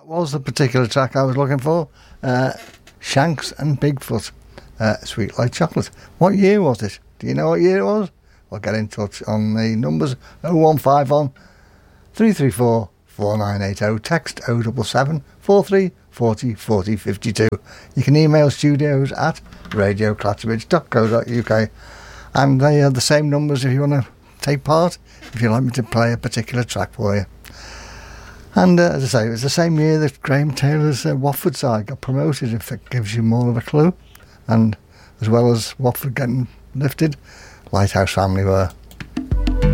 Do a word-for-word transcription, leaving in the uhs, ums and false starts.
was the particular track I was looking for. Uh, Shanks and Bigfoot, uh, Sweet Like Chocolate. What year was it? Do you know what year it was? Well, get in touch on the numbers oh one five one, three three four, four nine eight oh, text oh seven seven, four three four oh, four oh five two. You can email studios at radio clatterbridge dot co dot uk, and they are the same numbers if you want to take part, if you'd like me to play a particular track for you. And uh, as I say, it was the same year that Graham Taylor's uh, Watford side got promoted, if it gives you more of a clue. And as well as Watford getting lifted, Lighthouse Family were.